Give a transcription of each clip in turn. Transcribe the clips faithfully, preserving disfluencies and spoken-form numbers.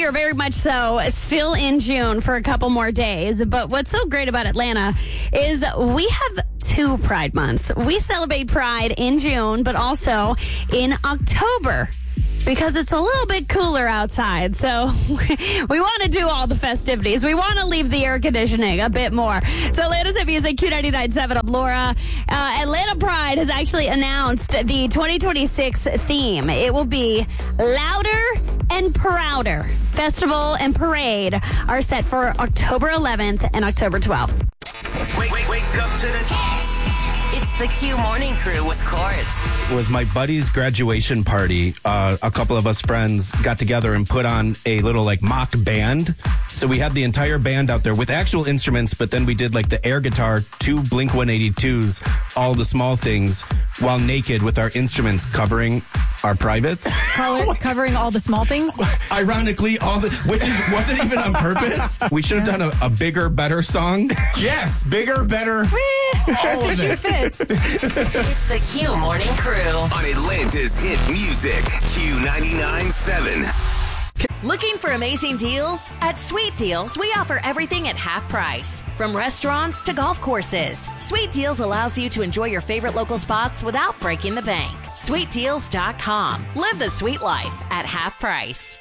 we are very much so still in June for a couple more days. But what's so great about Atlanta is we have two Pride months. We celebrate Pride in June, but also in October, because it's a little bit cooler outside. So we want to do all the festivities. We want to leave the air conditioning a bit more. So Atlanta's hit music, Q ninety-nine point seven. I'm Laura. Uh, Atlanta Pride has actually announced the twenty twenty-six theme. It will be Louder and Prouder. Festival and parade are set for October eleventh and October twelfth. Wake, wake, wake up to the... It's the Q Morning Crew with Courts. It was my buddy's graduation party. Uh, a couple of us friends got together and put on a little like mock band. So we had the entire band out there with actual instruments, but then we did like the air guitar, two Blink one eighty-twos, all the small things, while naked with our instruments covering our privates. Color, covering all the small things? Ironically, all the, which is, wasn't even on purpose. We should have done a, a bigger, better song. Yes, bigger, better. All of it. Fits. It's the Q Morning Crew on Atlanta's hit music, Q ninety-nine point seven. Looking for amazing deals? At Sweet Deals, we offer everything at half price. From restaurants to golf courses, Sweet Deals allows you to enjoy your favorite local spots without breaking the bank. sweet deals dot com. Live the sweet life at half price.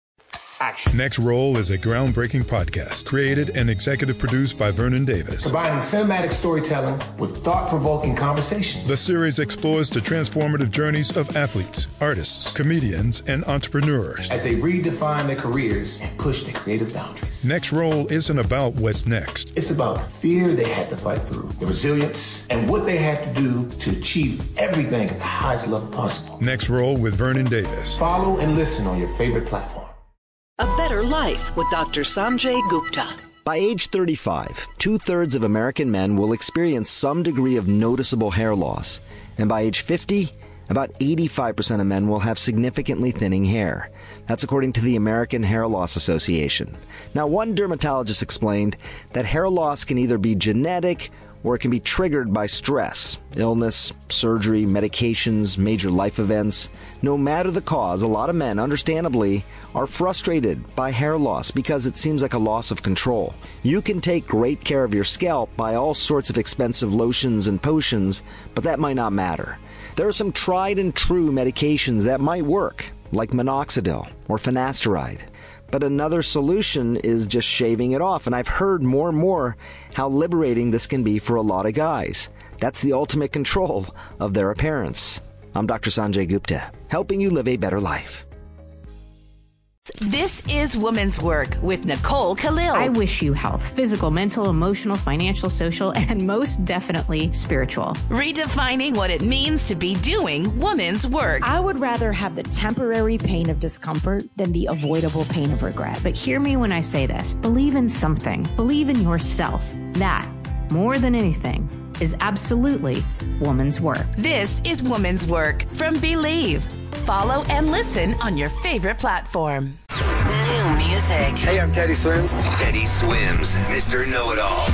Action. Next Roll is a groundbreaking podcast created and executive produced by Vernon Davis. Combining cinematic storytelling with thought-provoking conversations. The series explores the transformative journeys of athletes, artists, comedians, and entrepreneurs as they redefine their careers and push their creative boundaries. Next Roll isn't about what's next. It's about the fear they had to fight through, the resilience, and what they had to do to achieve everything at the highest level possible. Next Roll with Vernon Davis. Follow and listen on your favorite platform. A Better Life with Doctor Sanjay Gupta. By age thirty-five, two-thirds of American men will experience some degree of noticeable hair loss. And by age fifty, about eighty-five percent of men will have significantly thinning hair. That's according to the American Hair Loss Association. Now, one dermatologist explained that hair loss can either be genetic or it can be triggered by stress, illness, surgery, medications, major life events. No matter the cause, a lot of men, understandably, are frustrated by hair loss because it seems like a loss of control. You can take great care of your scalp by all sorts of expensive lotions and potions, but that might not matter. There are some tried and true medications that might work, like minoxidil or finasteride. But another solution is just shaving it off, and I've heard more and more how liberating this can be for a lot of guys. That's the ultimate control of their appearance. I'm Doctor Sanjay Gupta, helping you live a better life. This is Women's Work with Nicole Khalil. I wish you health, physical, mental, emotional, financial, social, and most definitely spiritual. Redefining what it means to be doing women's work. I would rather have the temporary pain of discomfort than the avoidable pain of regret. But hear me when I say this. Believe in something. Believe in yourself. That, more than anything, is absolutely woman's work. This is Woman's Work from Believe. Follow and listen on your favorite platform. New music. Hey, I'm Teddy Swims. Teddy Swims, Mister Know-It-All.